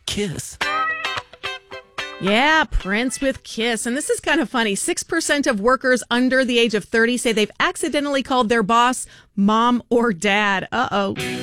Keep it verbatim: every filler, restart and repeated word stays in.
Kiss. Yeah, Prince with Kiss. And this is kind of funny. six percent of workers under the age of thirty say they've accidentally called their boss mom or dad. Uh-oh.